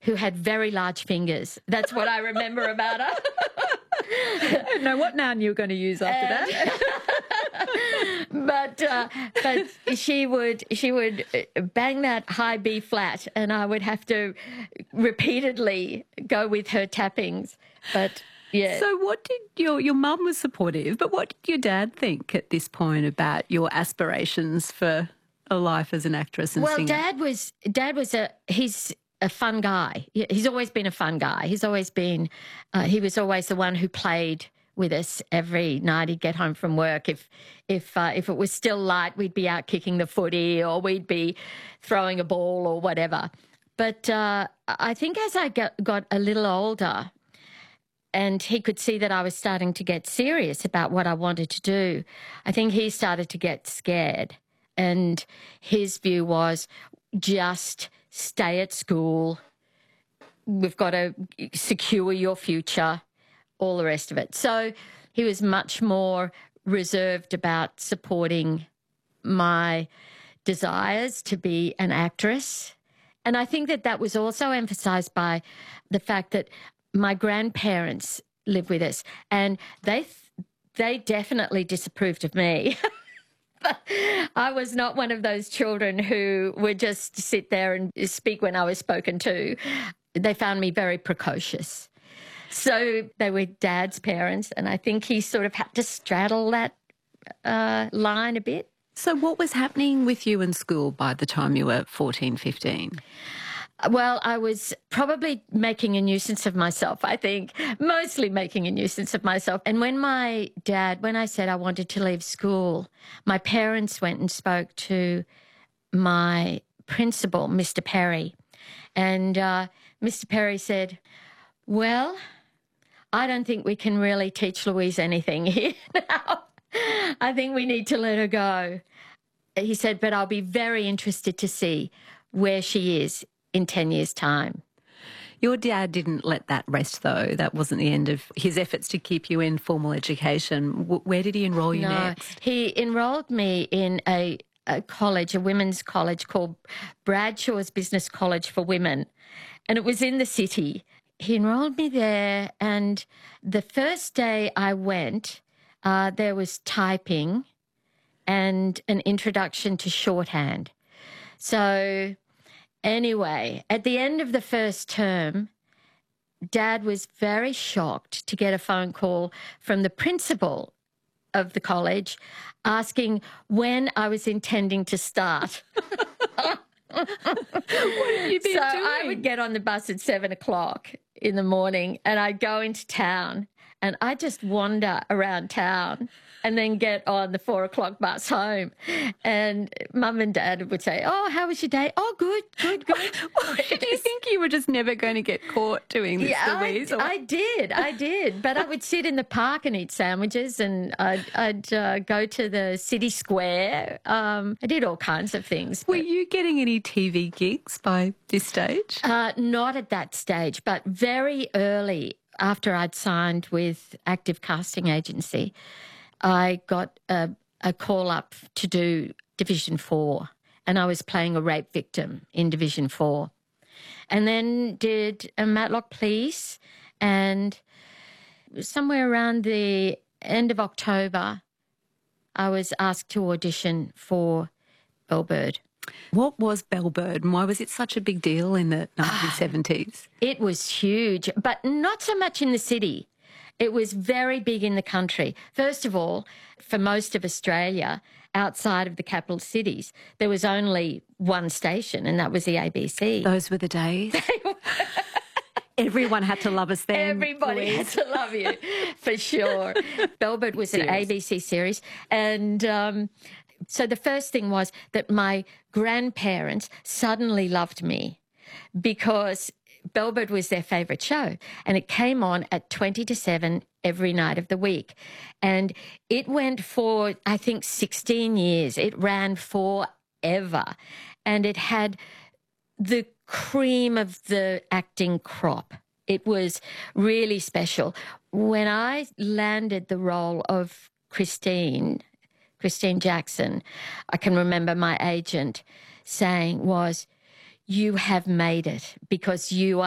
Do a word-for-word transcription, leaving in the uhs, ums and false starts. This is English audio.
who had very large fingers. That's what I remember about her. I don't know what noun you were going to use after that. but uh, but she would she would bang that high B flat, and I would have to repeatedly go with her tappings. But yeah. So what did your your mum was supportive, but what did your dad think at this point about your aspirations for a life as an actress and well, singer? Well, Dad was Dad was a he's. a fun guy. He's always been a fun guy. He's always been, uh, he was always the one who played with us every night. He'd get home from work. If if uh, if it was still light, we'd be out kicking the footy or we'd be throwing a ball or whatever. But uh, I think as I got, got a little older and he could see that I was starting to get serious about what I wanted to do, I think he started to get scared. And his view was just stay at school, we've got to secure your future, all the rest of it. So he was much more reserved about supporting my desires to be an actress. And I think that that was also emphasised by the fact that my grandparents live with us, and they they definitely disapproved of me. I was not one of those children who would just sit there and speak when I was spoken to. They found me very precocious. So they were Dad's parents, and I think he sort of had to straddle that uh, line a bit. So what was happening with you in school by the time you were fourteen, fifteen? Well, I was probably making a nuisance of myself, I think, mostly making a nuisance of myself. And when my dad, when I said I wanted to leave school, my parents went and spoke to my principal, Mister Perry. And uh, Mister Perry said, well, I don't think we can really teach Louise anything here now. I think we need to let her go. He said, but I'll be very interested to see where she is in ten years' time. Your dad didn't let that rest, though. That wasn't the end of his efforts to keep you in formal education. W- where did he enrol you no, next? He enrolled me in a, a college, a women's college called Bradshaw's Business College for Women, and it was in the city. He enrolled me there, and the first day I went, uh, there was typing and an introduction to shorthand. So anyway, at the end of the first term, Dad was very shocked to get a phone call from the principal of the college asking when I was intending to start. What have you been so doing? I would get on the bus at seven o'clock in the morning and I'd go into town and I'd just wander around town and then get on the four o'clock bus home. And Mum and Dad would say, oh, how was your day? Oh, good, good, good. Well, did you think you were just never going to get caught doing this, yeah, Louise? I, I did, I did. But I would sit in the park and eat sandwiches, and I'd, I'd uh, go to the city square. Um, I did all kinds of things. Were but, you getting any T V gigs by this stage? Uh, not at that stage, but very early after I'd signed with Active Casting Agency, I got a, a call up to do Division Four, and I was playing a rape victim in Division Four. And then did a Matlock Police, and somewhere around the end of October, I was asked to audition for Bellbird. What was Bellbird and why was it such a big deal in the nineteen seventies? It was huge, but not so much in the city. It was very big in the country. First of all, for most of Australia, outside of the capital cities, there was only one station, and that was the A B C. Those were the days. Everyone had to love us then. Everybody Louise. had to love you, for sure. Bellbird was an A B C series. And um, so the first thing was that my grandparents suddenly loved me because Bellbird was their favourite show, and it came on at twenty to seven every night of the week. And it went for, I think, sixteen years. It ran forever, and it had the cream of the acting crop. It was really special. When I landed the role of Christine, Christine Jackson, I can remember my agent saying was, you have made it because you